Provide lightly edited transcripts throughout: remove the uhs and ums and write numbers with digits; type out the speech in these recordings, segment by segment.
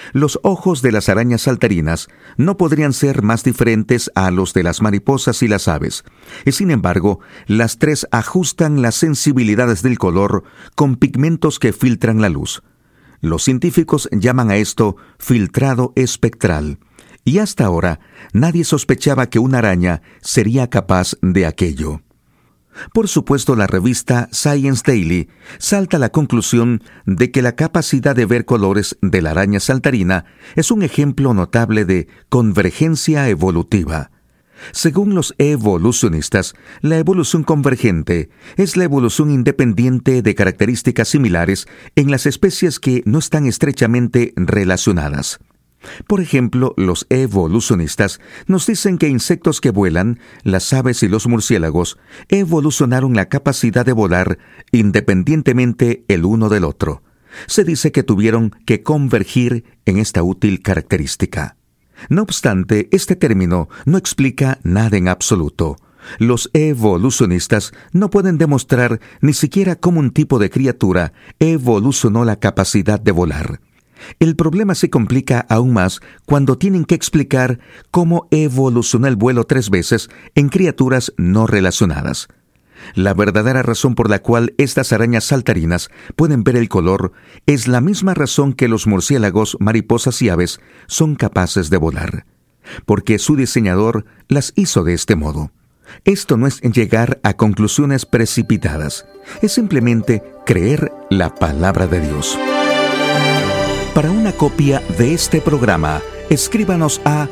Los ojos de las arañas saltarinas no podrían ser más diferentes a los de las mariposas y las aves, y sin embargo, las tres ajustan las sensibilidades del color con pigmentos que filtran la luz. Los científicos llaman a esto filtrado espectral, y hasta ahora nadie sospechaba que una araña sería capaz de aquello. Por supuesto, la revista Science Daily salta a la conclusión de que la capacidad de ver colores de la araña saltarina es un ejemplo notable de convergencia evolutiva. Según los evolucionistas, la evolución convergente es la evolución independiente de características similares en las especies que no están estrechamente relacionadas. Por ejemplo, los evolucionistas nos dicen que insectos que vuelan, las aves y los murciélagos, evolucionaron la capacidad de volar independientemente el uno del otro. Se dice que tuvieron que convergir en esta útil característica. No obstante, este término no explica nada en absoluto. Los evolucionistas no pueden demostrar ni siquiera cómo un tipo de criatura evolucionó la capacidad de volar. El problema se complica aún más cuando tienen que explicar cómo evolucionó el vuelo 3 veces en criaturas no relacionadas. La verdadera razón por la cual estas arañas saltarinas pueden ver el color es la misma razón que los murciélagos, mariposas y aves son capaces de volar, porque su diseñador las hizo de este modo. Esto no es llegar a conclusiones precipitadas, es simplemente creer la palabra de Dios. Para una copia de este programa, escríbanos a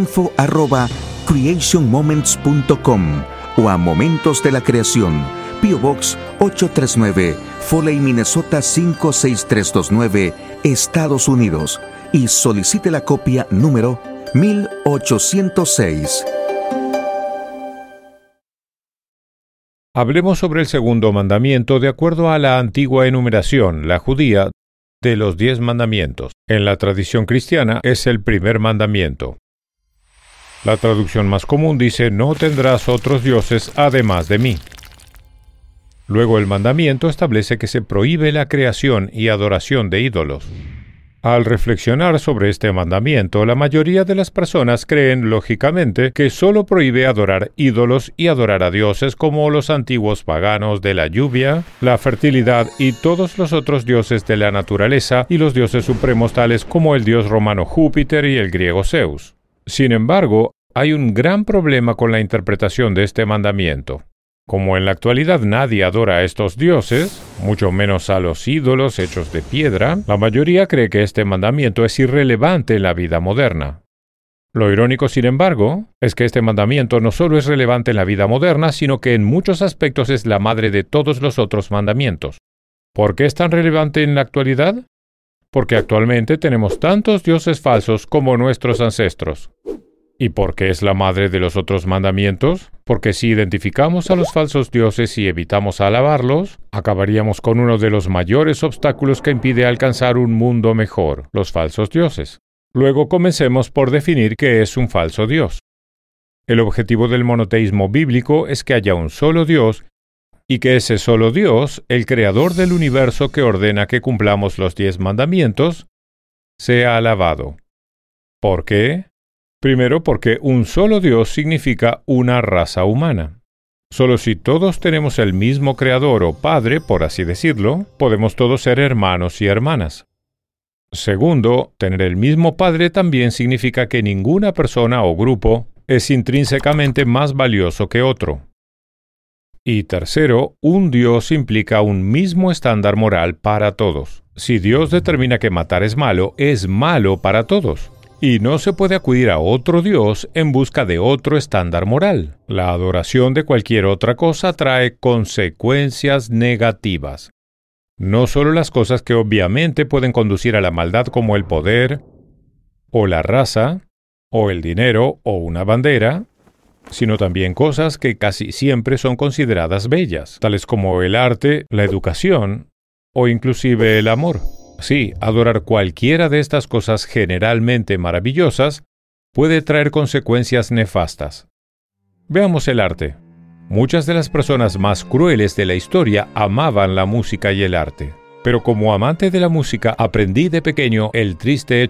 info@creationmoments.com o a Momentos de la Creación, P.O. Box 839, Foley, Minnesota 56329, Estados Unidos, y solicite la copia número 1806. Hablemos sobre el segundo mandamiento de acuerdo a la antigua enumeración, la judía, de los 10 mandamientos. En la tradición cristiana es el primer mandamiento. La traducción más común dice: no tendrás otros dioses además de mí. Luego el mandamiento establece que se prohíbe la creación y adoración de ídolos. Al reflexionar sobre este mandamiento, la mayoría de las personas creen, lógicamente, que solo prohíbe adorar ídolos y adorar a dioses como los antiguos paganos de la lluvia, la fertilidad y todos los otros dioses de la naturaleza y los dioses supremos tales como el dios romano Júpiter y el griego Zeus. Sin embargo, hay un gran problema con la interpretación de este mandamiento. Como en la actualidad nadie adora a estos dioses, mucho menos a los ídolos hechos de piedra, la mayoría cree que este mandamiento es irrelevante en la vida moderna. Lo irónico, sin embargo, es que este mandamiento no solo es relevante en la vida moderna, sino que en muchos aspectos es la madre de todos los otros mandamientos. ¿Por qué es tan relevante en la actualidad? Porque actualmente tenemos tantos dioses falsos como nuestros ancestros. ¿Y por qué es la madre de los otros mandamientos? Porque si identificamos a los falsos dioses y evitamos alabarlos, acabaríamos con uno de los mayores obstáculos que impide alcanzar un mundo mejor, los falsos dioses. Luego comencemos por definir qué es un falso dios. El objetivo del monoteísmo bíblico es que haya un solo Dios y que ese solo Dios, el creador del universo que ordena que cumplamos los 10 mandamientos, sea alabado. ¿Por qué? Primero, porque un solo Dios significa una raza humana. Solo si todos tenemos el mismo Creador o Padre, por así decirlo, podemos todos ser hermanos y hermanas. Segundo, tener el mismo Padre también significa que ninguna persona o grupo es intrínsecamente más valioso que otro. Y tercero, un Dios implica un mismo estándar moral para todos. Si Dios determina que matar es malo para todos. Y no se puede acudir a otro Dios en busca de otro estándar moral. La adoración de cualquier otra cosa trae consecuencias negativas. No solo las cosas que obviamente pueden conducir a la maldad como el poder, o la raza, o el dinero, o una bandera, sino también cosas que casi siempre son consideradas bellas, tales como el arte, la educación, o inclusive el amor. Sí, adorar cualquiera de estas cosas generalmente maravillosas puede traer consecuencias nefastas. Veamos el arte. Muchas de las personas más crueles de la historia amaban la música y el arte. Pero como amante de la música aprendí de pequeño el triste